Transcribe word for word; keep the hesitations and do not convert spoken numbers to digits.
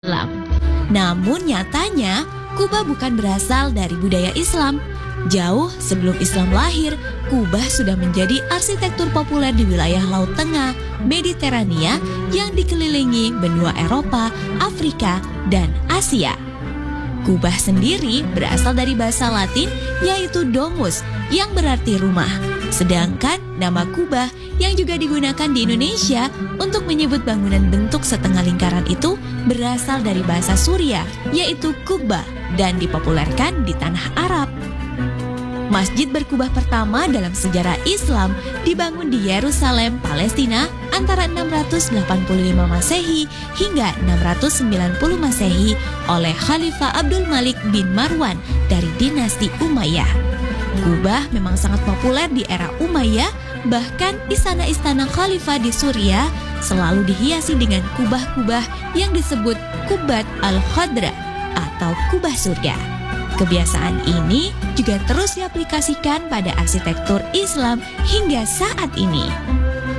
Islam. Namun nyatanya, Kubah bukan berasal dari budaya Islam. Jauh sebelum Islam lahir, Kubah sudah menjadi arsitektur populer di wilayah Laut Tengah, Mediterania yang dikelilingi benua Eropa, Afrika, dan Asia. Kubah sendiri berasal dari bahasa Latin yaitu domus yang berarti rumah. Sedangkan nama Kubah yang juga digunakan di Indonesia untuk menyebut bangunan bentuk setengah lingkaran itu berasal dari bahasa Suriah yaitu kubah dan dipopulerkan di tanah Arab. Masjid berkubah pertama dalam sejarah Islam dibangun di Yerusalem, Palestina antara enam ratus delapan puluh lima Masehi hingga enam ratus sembilan puluh Masehi oleh Khalifah Abdul Malik bin Marwan dari dinasti Umayyah. Kubah memang sangat populer di era Umayyah, bahkan istana-istana khalifah di Suriah selalu dihiasi dengan kubah-kubah yang disebut Kubbat al-Khadra atau kubah surga. Kebiasaan ini juga terus diaplikasikan pada arsitektur Islam hingga saat ini.